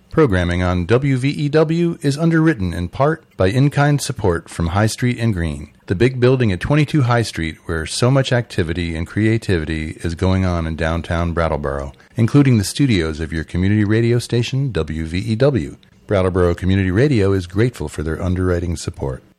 Programming on WVEW is underwritten in part by in-kind support from High Street and Green, the big building at 22 High Street where so much activity and creativity is going on in downtown Brattleboro, including the studios of your community radio station, WVEW. Brattleboro Community Radio is grateful for their underwriting support.